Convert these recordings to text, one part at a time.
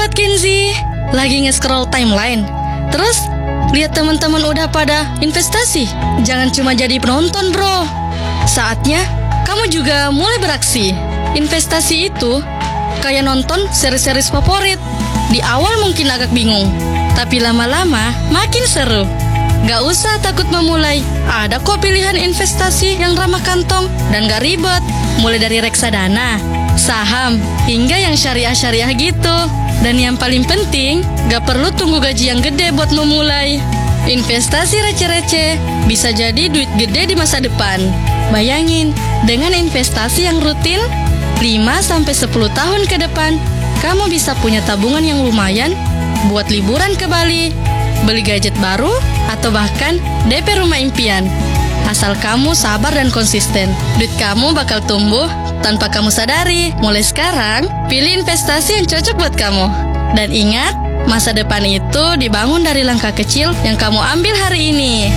Sobat Kenzi, lagi nge-scroll timeline, terus lihat teman-teman udah pada investasi. Jangan cuma jadi penonton bro. Saatnya kamu juga mulai beraksi. Investasi itu kayak nonton seri-seri favorit. Di awal mungkin agak bingung, tapi lama-lama makin seru. Gak usah takut memulai. Ada kok pilihan investasi yang ramah kantong dan gak ribet. Mulai dari reksadana, saham, hingga yang syariah-syariah gitu. Dan yang paling penting, gak perlu tunggu gaji yang gede buat memulai. Investasi receh-receh bisa jadi duit gede di masa depan. Bayangin, dengan investasi yang rutin 5-10 tahun ke depan, kamu bisa punya tabungan yang lumayan buat liburan ke Bali, beli gadget baru, atau bahkan DP rumah impian. Asal kamu sabar dan konsisten, duit kamu bakal tumbuh tanpa kamu sadari. Mulai sekarang, pilih investasi yang cocok buat kamu. Dan ingat, masa depan itu dibangun dari langkah kecil yang kamu ambil hari ini.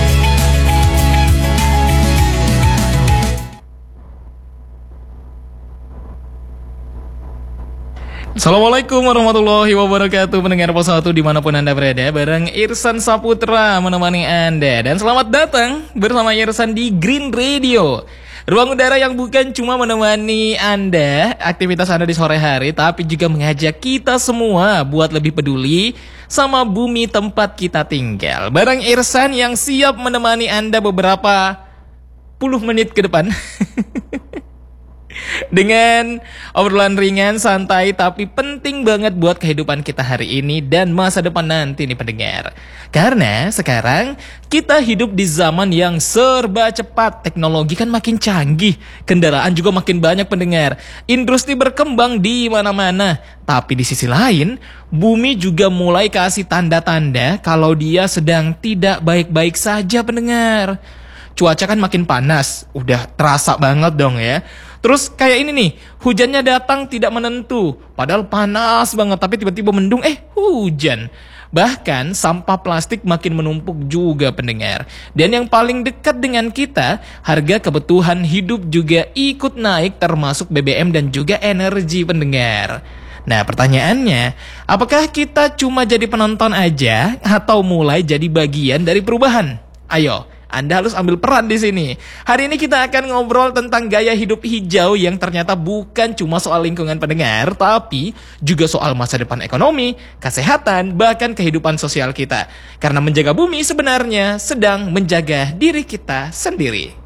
Assalamualaikum warahmatullahi wabarakatuh. Pendengar Pos 1 dimanapun Anda berada, bareng Irsan Saputra menemani Anda. Dan selamat datang bersama Irsan di Green Radio, ruang udara yang bukan cuma menemani Anda, aktivitas Anda di sore hari, tapi juga mengajak kita semua buat lebih peduli sama bumi tempat kita tinggal. Bareng Irsan yang siap menemani Anda beberapa puluh menit ke depan dengan obrolan ringan, santai, tapi penting banget buat kehidupan kita hari ini dan masa depan nanti nih pendengar. Karena sekarang kita hidup di zaman yang serba cepat. Teknologi kan makin canggih, kendaraan juga makin banyak pendengar. Industri berkembang di mana-mana. Tapi di sisi lain, bumi juga mulai kasih tanda-tanda kalau dia sedang tidak baik-baik saja pendengar. Cuaca kan makin panas, udah terasa banget dong ya. Terus kayak ini nih, hujannya datang tidak menentu. Padahal panas banget, tapi tiba-tiba mendung, hujan. Bahkan sampah plastik makin menumpuk juga pendengar. Dan yang paling dekat dengan kita, harga kebutuhan hidup juga ikut naik, termasuk BBM dan juga energi pendengar. Nah pertanyaannya, apakah kita cuma jadi penonton aja atau mulai jadi bagian dari perubahan? Ayo, Anda harus ambil peran di sini. Hari ini kita akan ngobrol tentang gaya hidup hijau yang ternyata bukan cuma soal lingkungan pendengar, tapi juga soal masa depan ekonomi, kesehatan, bahkan kehidupan sosial kita. Karena menjaga bumi sebenarnya sedang menjaga diri kita sendiri.